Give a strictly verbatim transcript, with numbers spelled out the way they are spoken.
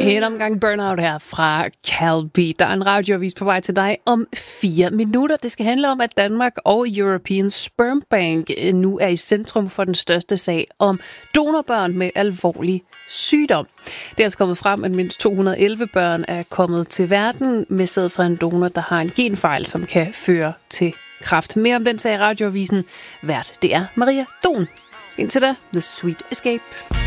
En omgang Burnout her fra Calby. Der er en radioavis på vej til dig om fire minutter. Det skal handle om, at Danmark og European Sperm Bank nu er i centrum for den største sag om donorbørn med alvorlig sygdom. Det er altså kommet frem, at mindst to hundrede og elleve børn er kommet til verden med sæd fra en donor, der har en genfejl, som kan føre til kræft. Mere om den sag i radioavisen. Vært, det er Maria Don. Indtil da, The Sweet Escape.